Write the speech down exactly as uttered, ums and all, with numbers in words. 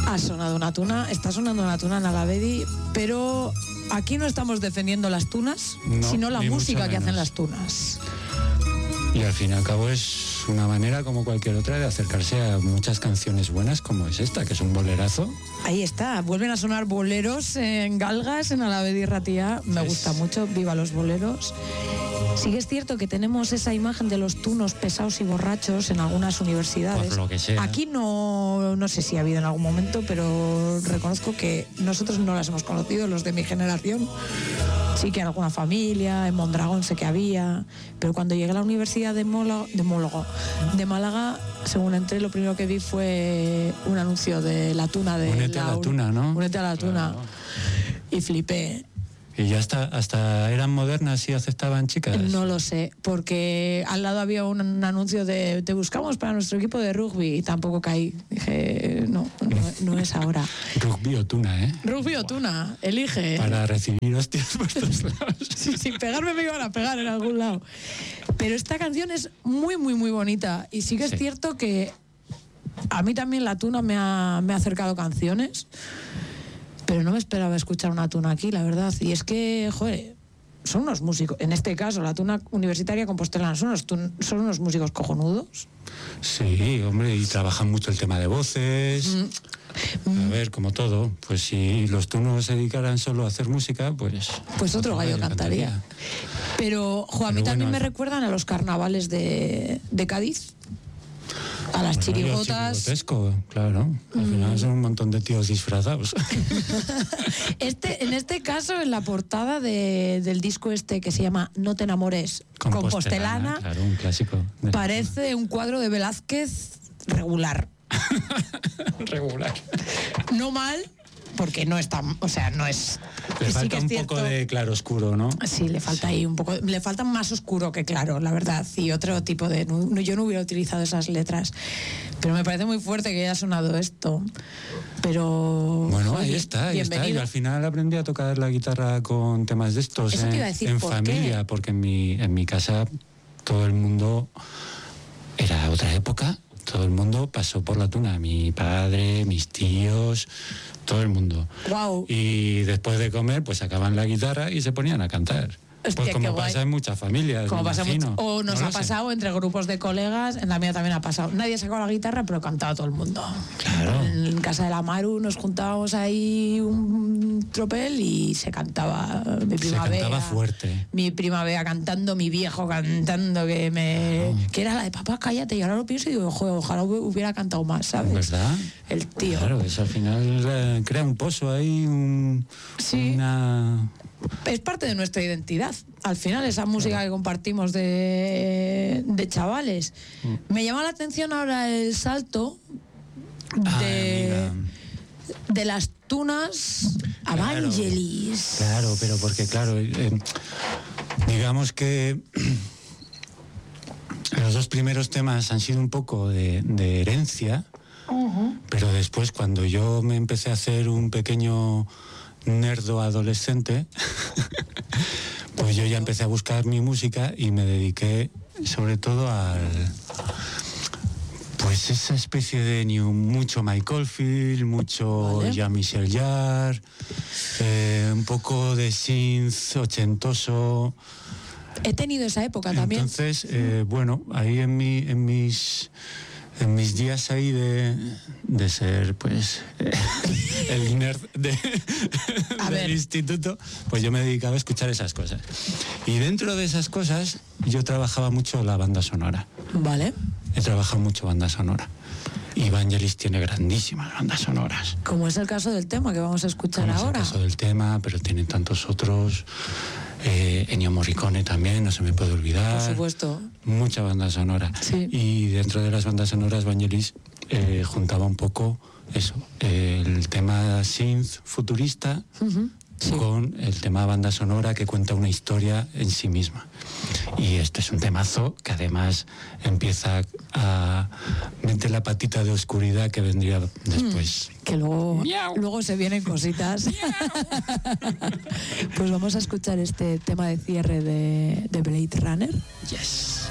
Ha sonado una tuna, está sonando una tuna en Alavedi, pero aquí no estamos defendiendo las tunas, no, sino la música que hacen las tunas. Y al fin y al cabo es una manera como cualquier otra de acercarse a muchas canciones buenas como es esta, que es un bolerazo. Ahí está, vuelven a sonar boleros en Galgas, en Alavedi Ratia, me es... gusta mucho, viva los boleros. Sí que es cierto que tenemos esa imagen de los tunos pesados y borrachos en algunas universidades. Por lo que sea. Aquí no, no sé si ha habido en algún momento, pero reconozco que nosotros no las hemos conocido, los de mi generación. Sí que en alguna familia, en Mondragón sé que había, pero cuando llegué a la Universidad de, Molo, de, Mólogo, de Málaga, según entré, lo primero que vi fue un anuncio de la tuna. De Únete la, a la tuna, ¿no? Únete a la tuna. Claro. Y flipé. ¿Y ya hasta, hasta eran modernas y aceptaban chicas? No lo sé, porque al lado había un, un anuncio de te buscamos para nuestro equipo de rugby y tampoco caí. Dije, no, no, no es ahora. Rugby o tuna, ¿eh? Rugby o tuna, elige. Para recibir hostias por todos lados. Sí, sin pegarme me iban a pegar en algún lado. Pero esta canción es muy, muy, muy bonita. Y sí que es sí. cierto que a mí también la tuna me ha, me ha acercado canciones. Pero no me esperaba escuchar una tuna aquí, la verdad. Y es que, joder, son unos músicos. En este caso, la tuna universitaria compostelana, son unos, tun, son unos músicos cojonudos. Sí, hombre, y trabajan mucho el tema de voces. Mm. A ver, como todo, pues si los tunos se dedicaran solo a hacer música, pues... Pues otro, otro gallo, gallo cantaría. cantaría. Pero, jo, a mí Pero también bueno, me recuerdan a los carnavales de, de Cádiz. A las bueno, chirigotas. Claro, al mm. final son un montón de tíos disfrazados. Este, en este caso, en la portada de, del disco este que se llama No te enamores, Compostelana, Compostelana claro, un clásico. Parece un cuadro de Velázquez regular. Regular. No mal, porque no está, o sea, no es... Le sí falta que es un cierto, poco de claro oscuro, ¿no? Sí, le falta sí. ahí un poco, le falta más oscuro que claro, la verdad, y otro tipo de... No, yo no hubiera utilizado esas letras, pero me parece muy fuerte que haya sonado esto, pero... Bueno, ahí está, ahí bienvenido. está, y al final aprendí a tocar la guitarra con temas de estos Eso en, te iba a decir, en ¿por familia, qué? Porque en mi, en mi casa todo el mundo era otra época. Todo el mundo pasó por la tuna, mi padre, mis tíos, todo el mundo. Wow. Y después de comer, pues sacaban la guitarra y se ponían a cantar. Hostia, pues como pasa en muchas familias, como me pasa imagino. Mucho, o nos no ha pasado sé. entre grupos de colegas, en la mía también ha pasado. Nadie sacó la guitarra, pero cantaba todo el mundo. Claro. En casa de la Maru nos juntábamos ahí un tropel y se cantaba. Mi prima se cantaba Bea, fuerte. Mi prima Bea cantando, mi viejo cantando, que me oh. que era la de papá, cállate. Y ahora lo pienso y digo, joder, ojalá hubiera cantado más, ¿sabes? ¿Verdad? El tío. Claro, eso al final eh, crea un pozo ahí, un, sí. una... Es parte de nuestra identidad. Al final, esa música claro. que compartimos de, de chavales. Mm. Me llama la atención ahora el salto de, ah, de las tunas a claro, Vangelis. Claro, pero porque, claro, eh, digamos que los dos primeros temas han sido un poco de, de herencia, uh-huh. pero después, cuando yo me empecé a hacer un pequeño nerdo adolescente, pues yo ya empecé a buscar mi música y me dediqué sobre todo al pues esa especie de new, mucho Mike Oldfield, mucho vale. Jean-Michel Jarre, eh, un poco de synth ochentoso. He tenido esa época también. Entonces, eh, bueno, ahí en mi, en mis En mis días ahí de, de ser, pues, el nerd de, del ver. instituto, pues yo me dedicaba a escuchar esas cosas. Y dentro de esas cosas, yo trabajaba mucho la banda sonora. Vale. He trabajado mucho banda sonora. Y Vangelis tiene grandísimas bandas sonoras. Como es el caso del tema que vamos a escuchar Como ahora. Es el caso del tema, pero tiene tantos otros. Eh, Ennio Morricone también, no se me puede olvidar. Por supuesto. Mucha banda sonora. Sí. Y dentro de las bandas sonoras, Vangelis eh, juntaba un poco eso, eh, el tema synth futurista uh-huh. sí. con el tema banda sonora que cuenta una historia en sí misma. Y este es un temazo que además empieza a meter la patita de oscuridad que vendría después. Mm, que luego, luego se vienen cositas. Pues vamos a escuchar este tema de cierre de, de Blade Runner. Yes.